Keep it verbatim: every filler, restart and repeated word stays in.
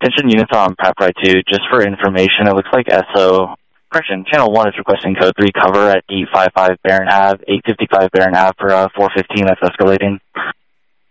Attention units on Prep Ride two, just for information, it looks like S O, correction, Channel one is requesting code three cover at eight fifty-five Barron Ave, eight fifty-five Barron Ave for uh, four fifteen, that's escalating.